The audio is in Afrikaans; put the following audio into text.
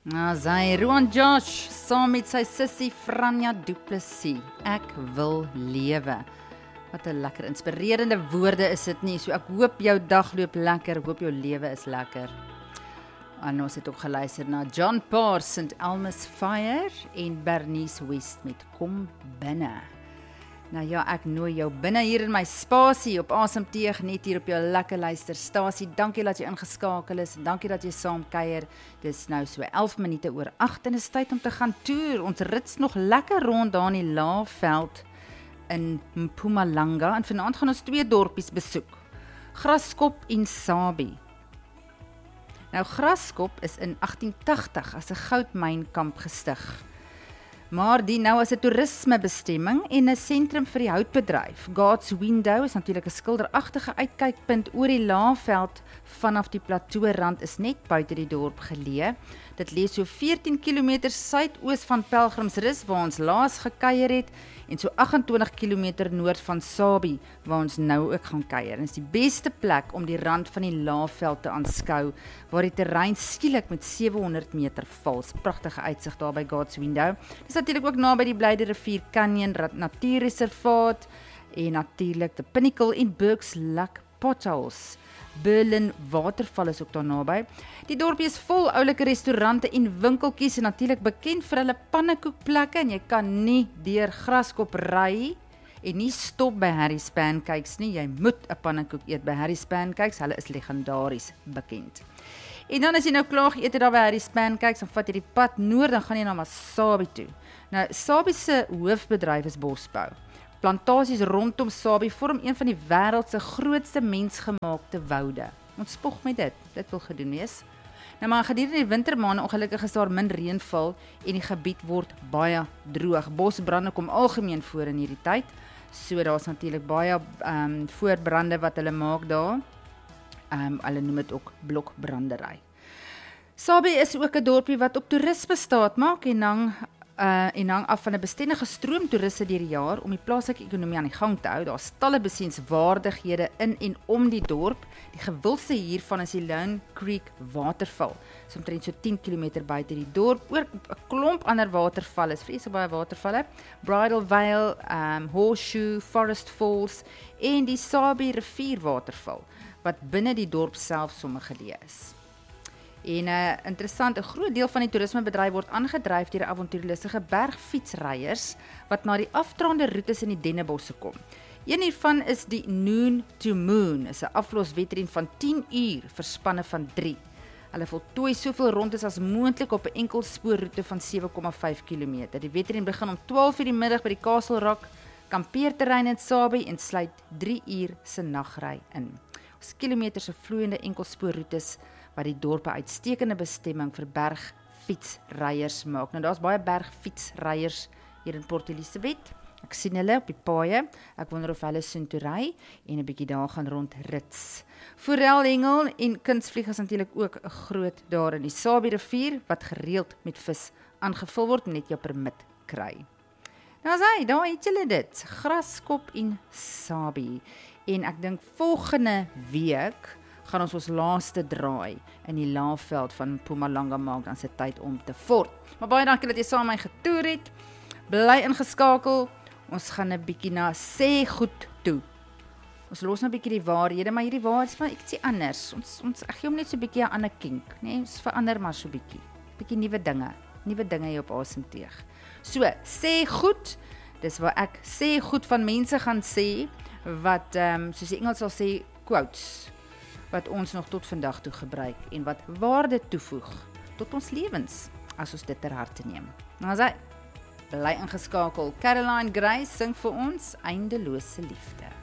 Sy Roan Josh, saam met sy sussie Franja Du Plessis, ek wil lewe. Wat 'n lekker inspirerende woorde is dit nie, so ek hoop jou dag loop lekker, hoop jou lewe is lekker. En ons het ook geluister na John Parr, St. Elmo's Fire en Bernice West met Kom Binne. Nou ja, ek nooi jou binne hier in my spasie op Asemteug, net hier op jou lekker luisterstasie. Dankie dat jy ingeskakel is, dankie dat jy saam kuier. Dis nou so 11 minute oor 8 en is tyd om te gaan toer. Ons rits nog lekker rond daar in die Laagveld in Mpumalanga en vanaand gaan ons 2 dorpies besoek. Graskop en Sabie. Nou Graskop is in 1880 as 'n goudmynkamp gestig. Maar die nou as 'n toerismebestemming en 'n sentrum vir die houtbedryf. God's Window is natuurlik 'n skilderagtige uitkykpunt oor die Laagveld vanaf die plateaurand is net buite die dorp geleë. Dit lê so 14 km suidoos van Pelgrimsrus waar ons laas gekuier het en so 28 km noord van Sabie waar ons nou ook gaan kuier. Dit is die beste plek om die rand van die Laagveld te aanskou waar die terrein skielik met 700 meter val. Pragtige uitsig daar by God's Window. Dis natuurlik ook naby die Blyde Rivier Canyon Natuurreservaat en natuurlik die Pinnacle en Burke's Luck Potholes. Berlin Waterval is ook daar naby. Die dorpie is vol oulike restaurante en winkeltjies en natuurlik bekend vir hulle pannekoekplekke en jy kan nie deur Graskop ry en nie stop by Harry's Pancakes nie. Jy moet 'n pannekoek eet by Harry's Pancakes, hulle is legendaries bekend. En dan as jy nou klaar geëet het daar by Harry's Pancakes, dan vat jy die pad noord, dan gaan jy na Sabie toe. Nou, Sabie se hoofbedryf is bosbou. Plantasies rondom Sabie vorm een van die wêreld se grootste mensgemaakte woude. Ons spog met dit wil gedoen wees. Nou maar gedurende die wintermaande ongelukkig is daar min reënval en die gebied word baie droog. Bosbrande kom algemeen voor in hierdie tyd. So daar's natuurlik baie voorbrande wat hulle maak daar. Hulle noem dit ook blokbrandery. Sabie is ook 'n dorpie wat op toerisme staat maak en hang af van 'n bestendige stroom toeriste deur die jaar om die plaaslike ekonomie aan die gang te hou. Daar's talle besienswaardighede in en om die dorp. Die gewildste hiervan is die Lone Creek waterval. Dis omtrent so 10 km buite die dorp. Oor 'n klomp ander watervalle, is vreeslik baie watervalle. Bridal Veil, Horseshoe, Forest Falls en die Sabie rivier waterval wat binne die dorp self sommer geleë is. En interessant, 'n groot deel van die toerismebedryf word aangedryf deur avontuurlustige bergfietsryers wat na die afdraande roetes in die dennebosse kom. Een hiervan is die Noon to Moon, is 'n afloswedren van 10 uur vir spanne van 3. Hulle voltooi soveel rondes as moontlik op 'n enkel spoorroete van 7,5 km. Die wedren begin om 12 uur die middag by die Castle Rock kampeerterrein in Sabie en sluit 3 uur se nagry in. Ons kilometers se vloeiende enkelspoorroetes wat die dorp 'n uitstekende bestemming vir bergfietsryers maak. Nou daar's baie bergfietsryers hier in Port Elizabeth. Ek sien hulle op die paaie. Ek wonder of hulle soontoe ry en 'n bietjie daar gaan rondrits. Forelhengel en kunstvlieg is natuurlik ook 'n groot daar in die Sabie rivier wat gereeld met vis aangevul word, net jou permit kry. Nou daar het julle dit. Graskop en Sabie. En ek dink volgende week gaan ons laaste draai in die Laagveld van Mpumalanga maak, dan is dit tyd om te voort. Maar baie dankie dat jy saam met my getoer het. Bly ingeskakel. Ons gaan 'n bietjie na sê goed toe. Ons los nou 'n bietjie die waarhede, maar hierdie waarhede is maar ietsie anders. Ek gee hom net so 'n bietjie 'n ander kink, nee, ons verander maar so 'n bietjie nuwe dinge hier op Asemteug. So, sê goed. Dis waar ek sê goed van mense gaan sê wat soos die Engels sal sê quotes wat ons nog tot vandag toe gebruik en wat waarde toevoeg tot ons lewens as ons dit ter harte neem. Nou bly ingeskakel. Caroline Grace sing vir ons Eindelose Liefde.